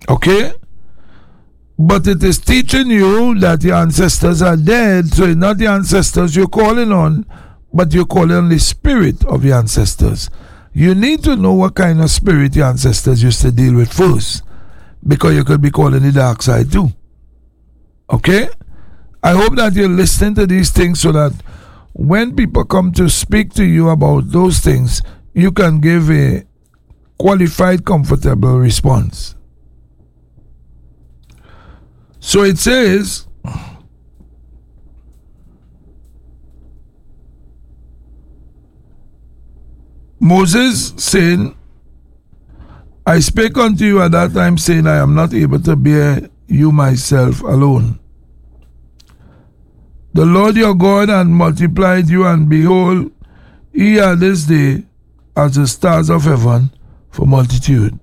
Okay? But it is teaching you that your ancestors are dead, so it's not the ancestors you're calling on, but you're calling on the spirit of your ancestors. You need to know what kind of spirit your ancestors used to deal with first, because you could be calling the dark side too. Okay? I hope that you're listening to these things so that when people come to speak to you about those things, you can give a qualified, comfortable response. So it says, Moses saying, I spake unto you at that time, saying, I am not able to bear you myself alone. The Lord your God hath multiplied you, and behold, ye are this day as the stars of heaven for multitude.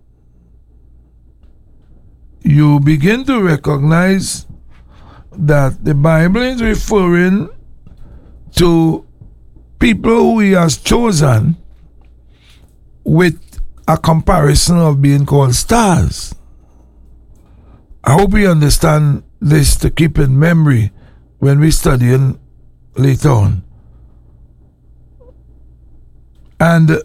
You begin to recognize that the Bible is referring to people who he has chosen with a comparison of being called stars. I hope you understand this to keep in memory when we studying later on. And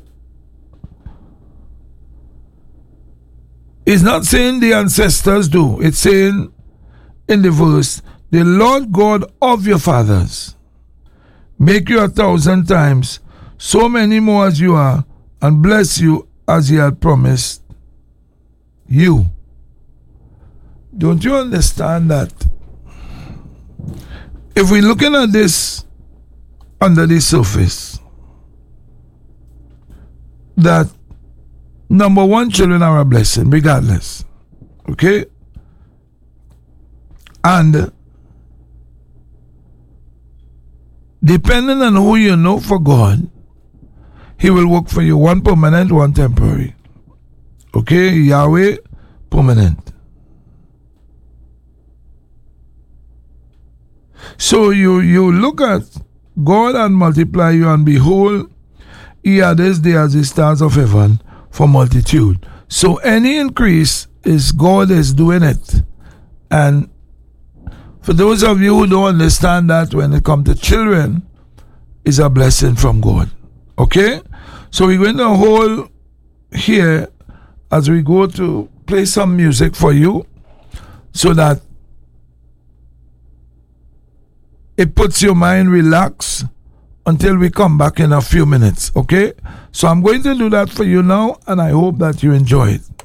it's not saying the ancestors do. It's saying in the verse, the Lord God of your fathers make you 1,000 times so many more as you are, and bless you as he had promised you. Don't you understand that if we're looking at this under the surface, that number one, children are a blessing regardless, okay? And depending on who you know for God, he will work for you, one permanent, one temporary. Okay? Yahweh, permanent. So you look at God and multiply you, and behold, ye are this day as the stars of heaven for multitude. So any increase is God is doing it. And for those of you who don't understand that, when it comes to children, is a blessing from God. Okay? So we're going to hold here as we go to play some music for you so that it puts your mind relaxed until we come back in a few minutes. Okay? So I'm going to do that for you now, and I hope that you enjoy it.